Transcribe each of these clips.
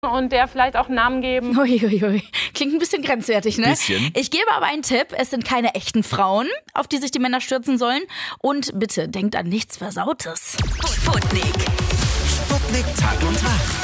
und der vielleicht auch einen Namen geben. Uiuiui. Klingt ein bisschen grenzwertig, ne? Bisschen. Ich gebe aber einen Tipp. Es sind keine echten Frauen, auf die sich die Männer stürzen sollen. Und bitte, denkt an nichts Versautes. Sputnik. Sputnik Tag und Wach.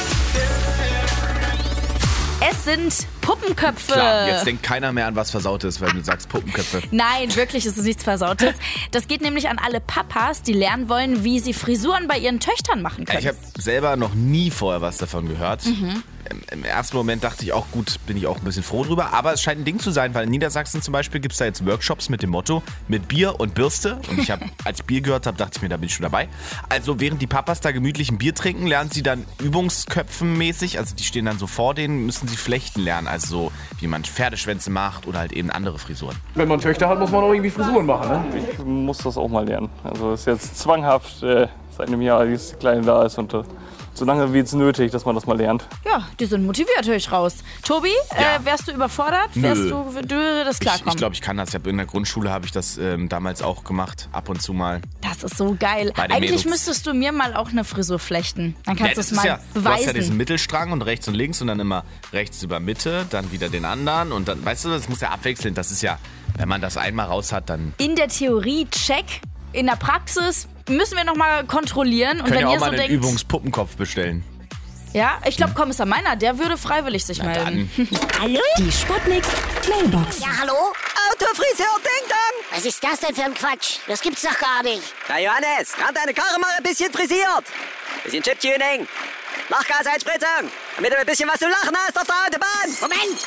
Es sind Puppenköpfe. Klar, jetzt denkt keiner mehr an was Versautes, weil du sagst Puppenköpfe. Nein, wirklich ist es nichts Versautes. Das geht nämlich an alle Papas, die lernen wollen, wie sie Frisuren bei ihren Töchtern machen können. Ich habe selber noch nie vorher was davon gehört. Im ersten Moment dachte ich auch, gut, bin ich auch ein bisschen froh drüber. Aber es scheint ein Ding zu sein, weil in Niedersachsen zum Beispiel gibt es da jetzt Workshops mit dem Motto, mit Bier und Bürste. Und ich habe, als ich Bier gehört habe, dachte ich mir, da bin ich schon dabei. Also während die Papas da gemütlich ein Bier trinken, lernen sie dann übungsköpfenmäßig, also die stehen dann so vor denen, müssen sie flechten lernen. Also so, wie man Pferdeschwänze macht oder halt eben andere Frisuren. Wenn man Töchter hat, muss man auch irgendwie Frisuren machen, ne? Ich muss das auch mal lernen. Also es ist jetzt zwanghaft seit einem Jahr, dass die Kleine da ist und so lange wie es nötig, dass man das mal lernt. Ja, die sind motiviert, höre ich raus. Tobi, Ja. Wärst du überfordert? Nö. Würde das klarkommen? Ich glaube, ich kann das. In der Grundschule habe ich das damals auch gemacht, ab und zu mal. Das ist so geil. Bei den Eigentlich Mädels. müsstest du mir mal auch eine Frisur flechten. Dann kannst du es mal Du hast beweisen. ja diesen Mittelstrang und rechts und links und dann immer rechts über Mitte, dann wieder den anderen und dann, weißt du, das muss ja abwechselnd. Das ist ja, wenn man das einmal raus hat, dann In der Theorie check, in der Praxis müssen wir nochmal kontrollieren. Und könnt wenn ihr auch ihr mal so einen denkt, Übungspuppenkopf bestellen. ja, ich glaube Kommissar Meiner, der würde freiwillig sich melden. Hallo? Die Sputnik Mailbox. Ja, hallo? Autofriseur Ding Dong! Was ist das denn für ein Quatsch? Das gibt's doch gar nicht. Na Johannes, gerade deine Karre mal ein bisschen frisiert. Bisschen Chiptuning. Lachgaseinspritzung. Damit du ein bisschen was zu lachen hast auf der Autobahn. Moment!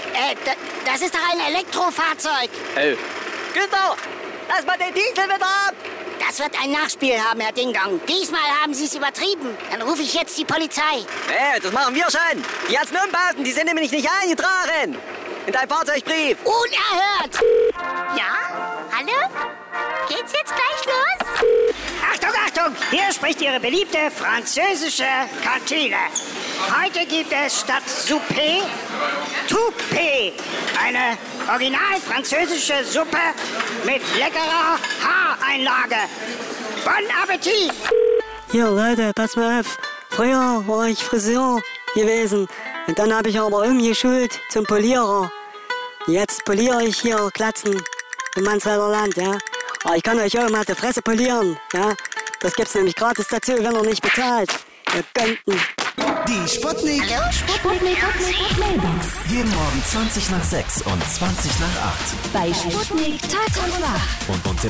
Das ist doch ein Elektrofahrzeug. Günther, lass mal den Diesel wieder ab. Das wird ein Nachspiel haben, Herr Dingdong. Diesmal haben Sie es übertrieben. Dann rufe ich jetzt die Polizei. Das machen wir schon. Die Arzneibauten, die sind nämlich nicht eingetragen. In deinem Fahrzeugbrief. Unerhört! Ja? Hallo? Geht's jetzt gleich los? Achtung, Achtung! Hier spricht Ihre beliebte französische Kantine. Heute gibt es statt Souper Toupé. Eine original französische Suppe mit leckerer Haareinlage. Bon Appetit! Hier, Leute, pass mal auf. Früher war ich Friseur gewesen. Und dann habe ich aber umgeschult zum Polierer. Jetzt poliere ich hier Glatzen im Mansfelder Land, ja. Aber ich kann euch auch mal die Fresse polieren, ja. Das gibt's nämlich gratis dazu, wenn ihr nicht bezahlt. Ihr Gönnten. Die Sputnik. Hallo? Sputnik Mailbox. Jeden Morgen 20 nach 6 und 20 nach 8. Bei Sputnik Tag und Wach. Und